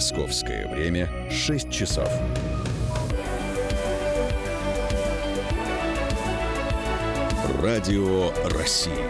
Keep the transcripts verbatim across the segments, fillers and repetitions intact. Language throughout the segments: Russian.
Московское время шесть часов. Радио России.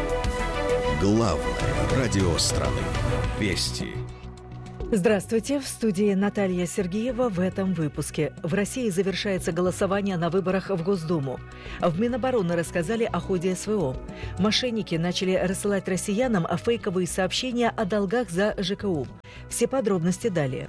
Главное радио страны. Вести. Здравствуйте. В студии Наталья Сергеева. В этом выпуске. В России завершается голосование на выборах в Госдуму. В Минобороны рассказали о ходе СВО. Мошенники начали рассылать россиянам фейковые сообщения о долгах за ЖКУ. Все подробности далее.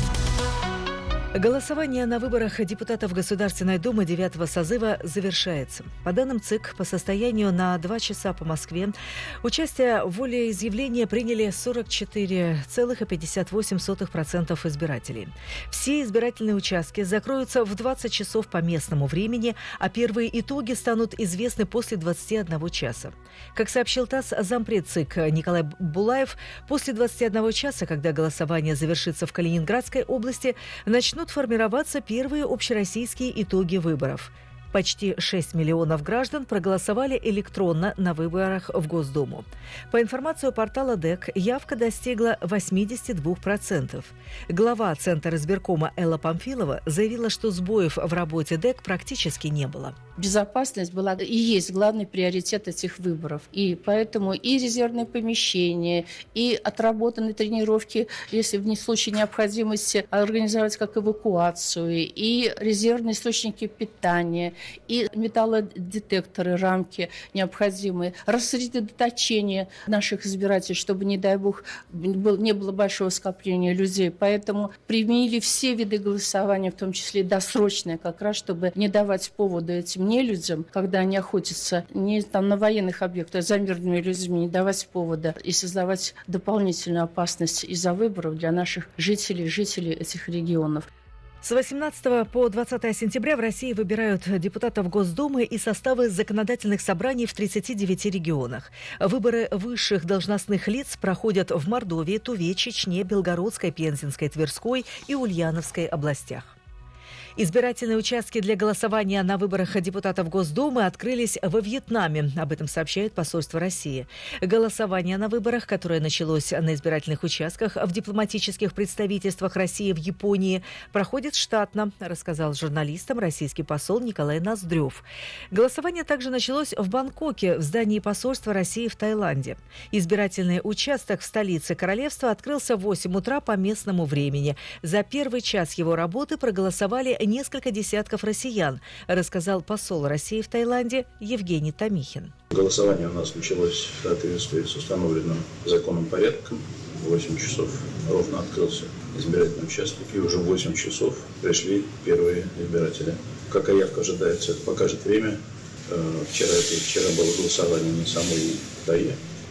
Голосование на выборах депутатов Государственной Думы девятого созыва завершается. По данным ЦИК, по состоянию на два часа по Москве участие в волеизъявлении приняли сорок четыре целых пятьдесят восемь сотых процента избирателей. Все избирательные участки закроются в двадцать часов по местному времени, а первые итоги станут известны после двадцати одного часа. Как сообщил ТАСС зампред ЦИК Николай Булаев, после двадцати одного часа, когда голосование завершится в Калининградской области, начнут формироваться первые общероссийские итоги выборов. Почти шесть миллионов граждан проголосовали электронно на выборах в Госдуму. По информации портала ДЭК, явка достигла восемьдесят два процента. Глава Центра избиркома Элла Памфилова заявила, что сбоев в работе ДЭК практически не было. Безопасность была и есть главный приоритет этих выборов. И поэтому и резервные помещения, и отработанные тренировки, если в случае необходимости организовать как эвакуацию, и резервные источники питания, и металлодетекторы, рамки необходимые, рассредоточение наших избирателей, чтобы, не дай бог, не было большого скопления людей. Поэтому применили все виды голосования, в том числе и досрочное, как раз, чтобы не давать повода этим нелюдям, когда они охотятся не там на военных объектах, а за мирными людьми, не давать повода и создавать дополнительную опасность из-за выборов для наших жителей, жителей этих регионов. С восемнадцатого по двадцатое сентября в России выбирают депутатов Госдумы и составы законодательных собраний в тридцати девяти регионах. Выборы высших должностных лиц проходят в Мордовии, Туве, Чечне, Белгородской, Пензенской, Тверской и Ульяновской областях. Избирательные участки для голосования на выборах депутатов Госдумы открылись во Вьетнаме. Об этом сообщает посольство России. Голосование на выборах, которое началось на избирательных участках в дипломатических представительствах России в Японии, проходит штатно, рассказал журналистам российский посол Николай Ноздрев. Голосование также началось в Бангкоке, в здании посольства России в Таиланде. Избирательный участок в столице королевства открылся в восемь утра по местному времени. За первый час его работы проголосовали несколько десятков россиян, рассказал посол России в Таиланде Евгений Томихин. Голосование у нас началось в соответствии с установленным законом порядком. В восемь часов ровно открылся избирательный участок, и уже в восемь часов пришли первые избиратели. Какая явка ожидается, это покажет время. Вчера, вчера было голосование на самой Тае.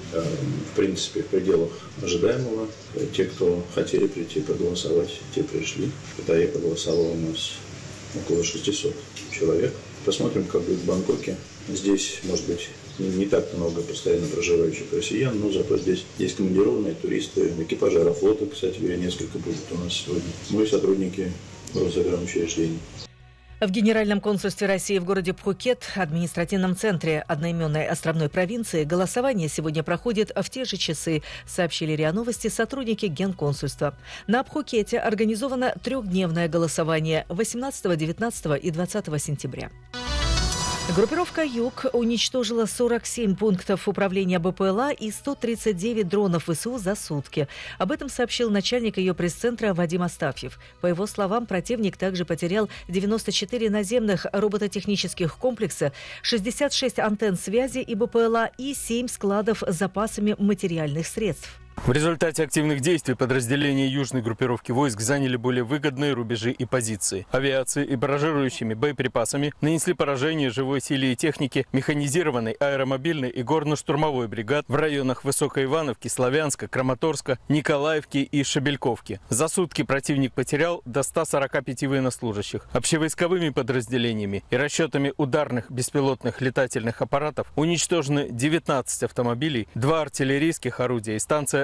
В принципе, в пределах ожидаемого. Те, кто хотели прийти проголосовать, те пришли. В Тае проголосовало у нас около шестисот человек. Посмотрим, как будет в Бангкоке. Здесь, может быть, не так много постоянно проживающих россиян, но зато здесь есть командированные туристы, экипажи Аэрофлота, кстати говоря, несколько будет у нас сегодня. Ну и сотрудники Росзагранучреждений. В Генеральном консульстве России в городе Пхукет, административном центре одноименной островной провинции, голосование сегодня проходит в те же часы, сообщили РИА Новости сотрудники Генконсульства. На Пхукете организовано трехдневное голосование восемнадцатого, девятнадцатого и двадцатого сентября. Группировка «Юг» уничтожила сорок семь пунктов управления БПЛА и сто тридцать девять дронов ВСУ за сутки. Об этом сообщил начальник ее пресс-центра Вадим Астафьев. По его словам, противник также потерял девяносто четыре наземных робототехнических комплекса, шестьдесят шесть антенн связи и БПЛА и семь складов с запасами материальных средств. В результате активных действий подразделения южной группировки войск заняли более выгодные рубежи и позиции. Авиацией и барражирующими боеприпасами нанесли поражение живой силе и технике механизированной, аэромобильной и горно-штурмовой бригад в районах Высокой Ивановки, Славянска, Краматорска, Николаевки и Шебельковки. За сутки противник потерял до ста сорока пяти военнослужащих. Общевойсковыми подразделениями и расчетами ударных беспилотных летательных аппаратов уничтожены девятнадцать автомобилей, два артиллерийских орудия и станция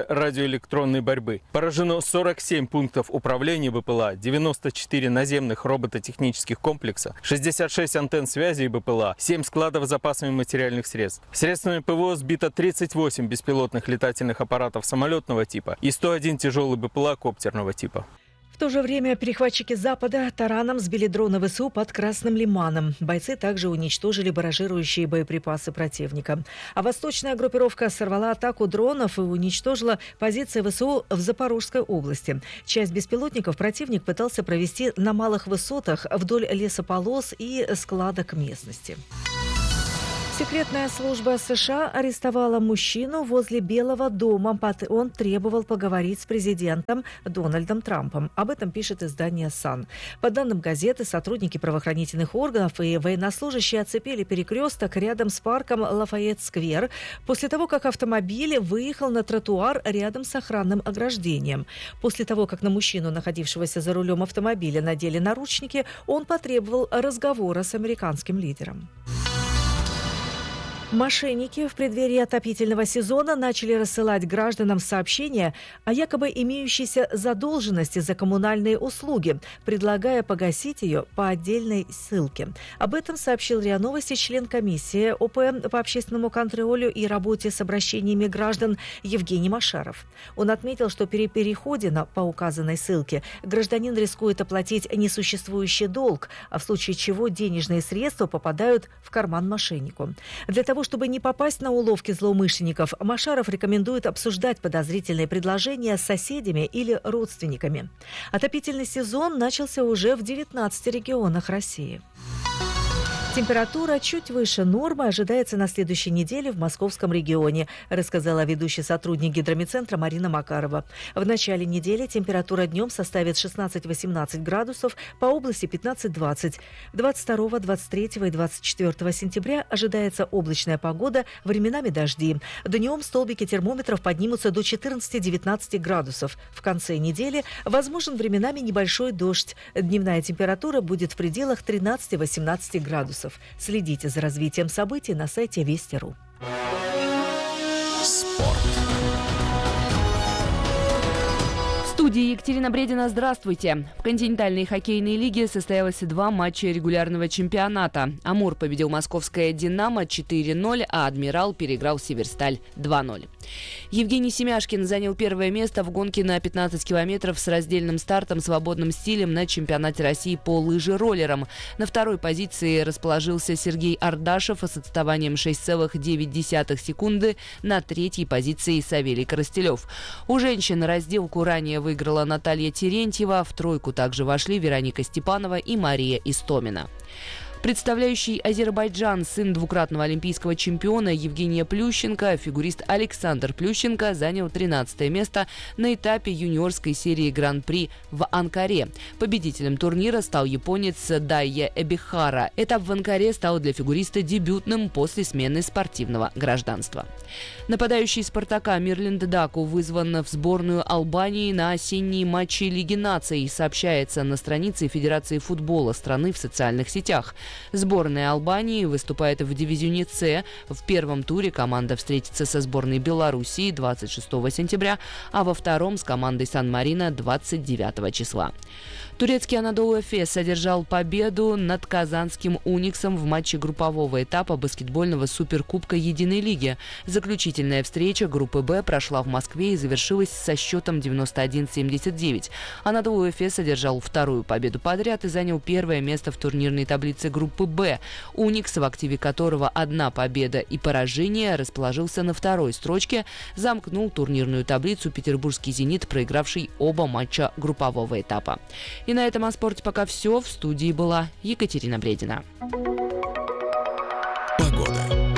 Центра радиоэлектронной борьбы. Поражено сорок семь пунктов управления БПЛА, девяносто четыре наземных робототехнических комплекса, шестьдесят шесть антенн связи и БПЛА, семь складов с запасами материальных средств. Средствами ПВО сбито тридцать восемь беспилотных летательных аппаратов самолетного типа и сто один тяжелый БПЛА коптерного типа. В то же время перехватчики Запада тараном сбили дроны ВСУ под Красным Лиманом. Бойцы также уничтожили баражирующие боеприпасы противника. А восточная группировка сорвала атаку дронов и уничтожила позиции ВСУ в Запорожской области. Часть беспилотников противник пытался провести на малых высотах вдоль лесополос и складок местности. Секретная служба США арестовала мужчину возле Белого дома. Он требовал поговорить с президентом Дональдом Трампом. Об этом пишет издание «Сан». По данным газеты, сотрудники правоохранительных органов и военнослужащие оцепили перекресток рядом с парком Лафайет-сквер после того, как автомобиль выехал на тротуар рядом с охранным ограждением. После того, как на мужчину, находившегося за рулем автомобиля, надели наручники, он потребовал разговора с американским лидером. Мошенники в преддверии отопительного сезона начали рассылать гражданам сообщения о якобы имеющейся задолженности за коммунальные услуги, предлагая погасить ее по отдельной ссылке. Об этом сообщил РИА Новости член комиссии ОП по общественному контролю и работе с обращениями граждан Евгений Машаров. Он отметил, что при переходе на, по указанной ссылке гражданин рискует оплатить несуществующий долг, а в случае чего денежные средства попадают в карман мошеннику. Для того, чтобы не попасть на уловки злоумышленников, Машаров рекомендует обсуждать подозрительные предложения с соседями или родственниками. Отопительный сезон начался уже в девятнадцати регионах России. Температура чуть выше нормы ожидается на следующей неделе в московском регионе, рассказала ведущий сотрудник гидромедцентра Марина Макарова. В начале недели температура днем составит шестнадцать-восемнадцать градусов, по области пятнадцать-двадцать. двадцать второго, двадцать третьего и двадцать четвёртого сентября ожидается облачная погода, временами дожди. Днем столбики термометров поднимутся до четырнадцати-девятнадцати градусов. В конце недели возможен временами небольшой дождь. Дневная температура будет в пределах тринадцати-восемнадцати градусов. Следите за развитием событий на сайте Вести точка ру. Спорт. В студии Екатерина Бредина. Здравствуйте. В континентальной хоккейной лиге состоялось два матча регулярного чемпионата. Амур победил московское «Динамо» четыре ноль, а «Адмирал» переиграл «Северсталь» два ноль. Евгений Семяшкин занял первое место в гонке на пятнадцать километров с раздельным стартом свободным стилем на чемпионате России по лыжероллерам. На второй позиции расположился Сергей Ардашев с отставанием шесть целых девять десятых секунды, на третьей позиции Савелий Коростелев. У женщин разделку ранее выиграла Наталья Терентьева, в тройку также вошли Вероника Степанова и Мария Истомина. Представляющий Азербайджан сын двукратного олимпийского чемпиона Евгения Плющенко, фигурист Александр Плющенко занял тринадцатое место на этапе юниорской серии Гран-при в Анкаре. Победителем турнира стал японец Дайя Эбихара. Этап в Анкаре стал для фигуриста дебютным после смены спортивного гражданства. Нападающий «Спартака» Мирланд Даку вызван в сборную Албании на осенние матчи Лиги наций, сообщается на странице Федерации футбола страны в социальных сетях. Сборная Албании выступает в дивизионе С. В первом туре команда встретится со сборной Белоруссии двадцать шестого сентября, а во втором с командой Сан-Марино двадцать девятого числа. Турецкий Анадолу Эфес одержал победу над казанским «Униксом» в матче группового этапа баскетбольного суперкубка Единой лиги. Заключительная встреча группы «Б» прошла в Москве и завершилась со счетом девяносто один семьдесят девять. Анадолу Эфес одержал вторую победу подряд и занял первое место в турнирной таблице группы «Б». «Уникс», в активе которого одна победа и поражение, расположился на второй строчке, замкнул турнирную таблицу петербургский «Зенит», проигравший оба матча группового этапа. И на этом о спорте пока все. В студии была Екатерина Бредина. Погода.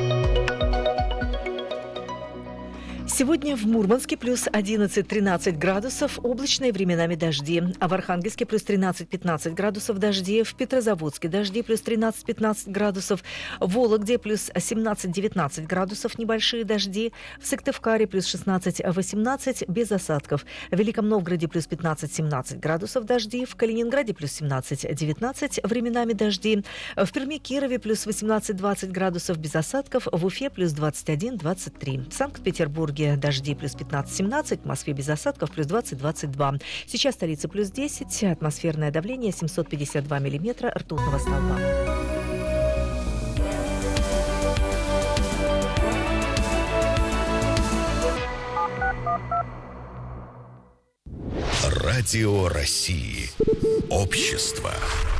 Сегодня в Мурманске плюс одиннадцать-тринадцать градусов, облачно и временами дожди. А в Архангельске плюс тринадцать-пятнадцать градусов дожди. В Петрозаводске дожди плюс тринадцать-пятнадцать градусов. В Вологде плюс семнадцать-девятнадцать градусов, небольшие дожди. В Сыктывкаре плюс шестнадцать-восемнадцать, без осадков. В Великом Новгороде плюс пятнадцать-семнадцать градусов дожди. В Калининграде плюс семнадцать-девятнадцать, временами дожди. В Перми, Кирове плюс восемнадцать-двадцать градусов, без осадков. В Уфе плюс двадцать один-двадцать три. В Санкт-Петербурге Петербурге дожди плюс пятнадцать-семнадцать, в Москве без осадков плюс двадцать-двадцать два. Сейчас в столице плюс десять, атмосферное давление семьсот пятьдесят два миллиметра ртутного столба. Радио России. Общество.